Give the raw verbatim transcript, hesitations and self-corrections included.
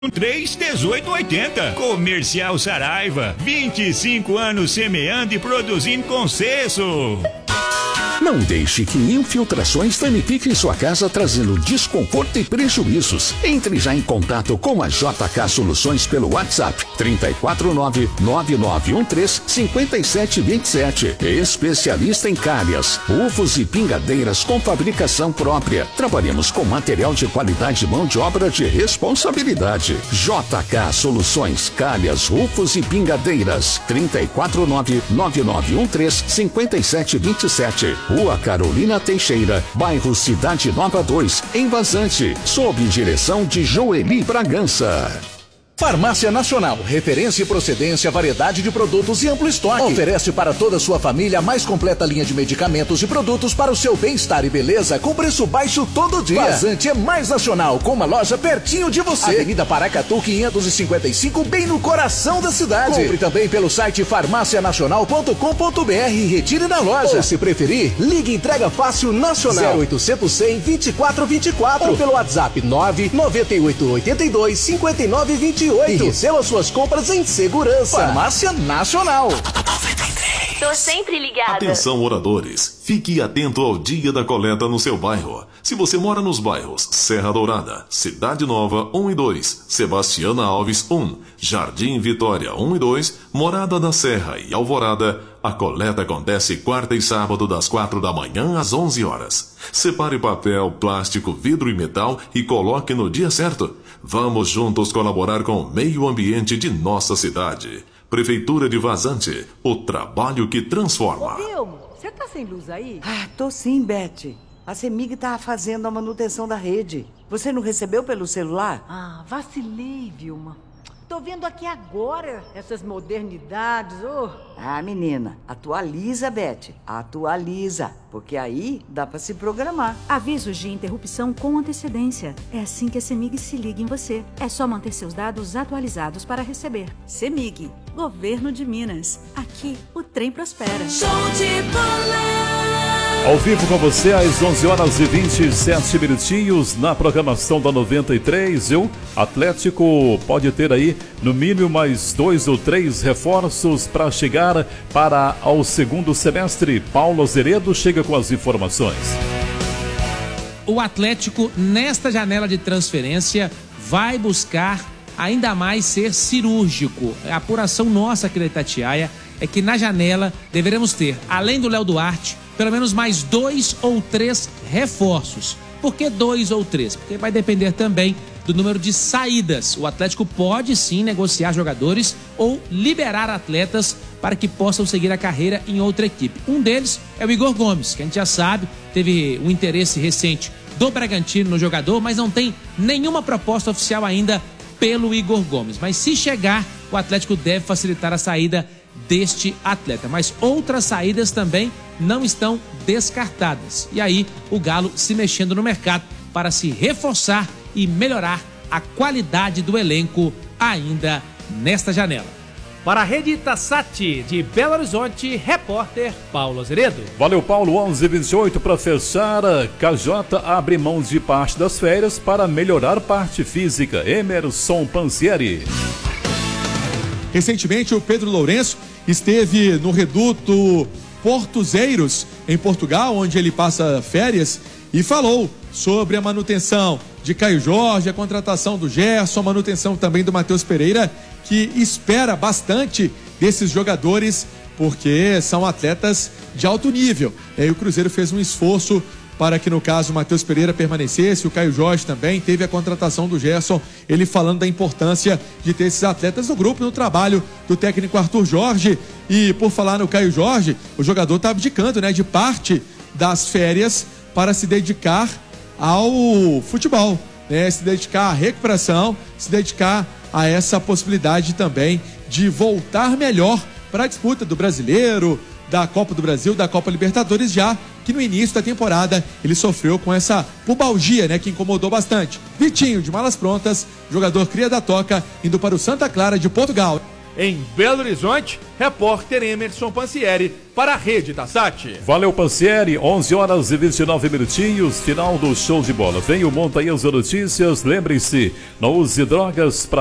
três dezoito oitenta. Comercial Saraiva, vinte e cinco anos semeando e produzindo com sucesso. Não deixe que infiltrações danifiquem sua casa, trazendo desconforto e prejuízos. Entre já em contato com a J K Soluções pelo WhatsApp trinta e quatro nove, nove nove um três, cinco sete dois sete. Especialista em calhas, ufos e pingadeiras com fabricação própria. Trabalhamos com material de qualidade e mão de obra de responsabilidade. J K Soluções, calhas, ufos e pingadeiras. trinta e quatro nove, nove nove um três, cinco sete dois sete. Rua Carolina Teixeira, bairro Cidade Nova dois, em Vazante, sob direção de Joeli Bragança. Farmácia Nacional, referência e procedência, variedade de produtos e amplo estoque. Oferece para toda a sua família a mais completa linha de medicamentos e produtos para o seu bem-estar e beleza com preço baixo todo dia. Vazante é mais nacional, com uma loja pertinho de você. Avenida Paracatu quinhentos e cinquenta e cinco, bem no coração da cidade. Compre também pelo site farmácia nacional ponto com ponto br e retire na loja. Ou se preferir, ligue Entrega Fácil Nacional zero oitocentos, cem, vinte e quatro vinte e quatro ou pelo WhatsApp nove nove oito oito dois, cinco nove dois oito. E receba suas compras em segurança. Farmácia Nacional. Tô sempre ligada. Atenção, moradores. Fique atento ao dia da coleta no seu bairro. Se você mora nos bairros Serra Dourada, Cidade Nova um e dois, Sebastiana Alves um, Jardim Vitória um e dois, Morada da Serra e Alvorada, a coleta acontece quarta e sábado das quatro da manhã às onze horas. Separe papel, plástico, vidro e metal e coloque no dia certo. Vamos juntos colaborar com o meio ambiente de nossa cidade. Prefeitura de Vazante, o trabalho que transforma. Ô, Vilmo, você tá sem luz aí? Ah, tô sim, Beth. A CEMIG tá fazendo a manutenção da rede. Você não recebeu pelo celular? Ah, vacilei, Vilma. Tô vendo aqui agora essas modernidades, ô. Oh. Ah, menina, atualiza, Beth. Atualiza, porque aí dá pra se programar. Avisos de interrupção com antecedência. É assim que a CEMIG se liga em você. É só manter seus dados atualizados para receber. CEMIG, Governo de Minas. Aqui, o trem prospera. Show de bola! Ao vivo com você às onze horas e vinte e sete minutinhos na programação da noventa e três, viu? Atlético pode ter aí no mínimo mais dois ou três reforços para chegar para ao segundo semestre. Paulo Azeredo chega com as informações. O Atlético, nesta janela de transferência, vai buscar ainda mais ser cirúrgico. A apuração nossa aqui da Itatiaia é que na janela deveremos ter, além do Léo Duarte, pelo menos mais dois ou três reforços. Por que dois ou três? Porque vai depender também do número de saídas. O Atlético pode sim negociar jogadores ou liberar atletas para que possam seguir a carreira em outra equipe. Um deles é o Igor Gomes, que a gente já sabe, teve um interesse recente do Bragantino no jogador, mas não tem nenhuma proposta oficial ainda pelo Igor Gomes. Mas se chegar, o Atlético deve facilitar a saída deste atleta. Mas outras saídas também não estão descartadas. E aí o Galo se mexendo no mercado para se reforçar e melhorar a qualidade do elenco ainda nesta janela. Para a Rede Tassati de Belo Horizonte, repórter Paulo Azeredo. Valeu, Paulo. onze e vinte e oito para fechar. K J abre mãos de parte das férias para melhorar parte física. Emerson Pansieri. Recentemente, o Pedro Lourenço esteve no reduto Portuzeiros, em Portugal, onde ele passa férias, e falou sobre a manutenção de Caio Jorge, a contratação do Gerson, a manutenção também do Matheus Pereira, que espera bastante desses jogadores, porque são atletas de alto nível. E aí o Cruzeiro fez um esforço para que, no caso, o Matheus Pereira permanecesse, o Caio Jorge também, teve a contratação do Gerson, ele falando da importância de ter esses atletas no grupo, no trabalho do técnico Arthur Jorge. E por falar no Caio Jorge, o jogador está abdicando, né, de parte das férias para se dedicar ao futebol, né, se dedicar à recuperação, se dedicar a essa possibilidade também de voltar melhor para a disputa do Brasileiro, da Copa do Brasil, da Copa Libertadores, já que no início da temporada ele sofreu com essa pubalgia, né, que incomodou bastante. Vitinho, de malas prontas, jogador cria da Toca, indo para o Santa Clara de Portugal. Em Belo Horizonte, repórter Emerson Pansieri para a Rede Tassati. Valeu, Pansieri. onze horas e vinte e nove minutinhos, final do show de bola. Vem o Montanhas da Notícias. Lembre-se, não use drogas para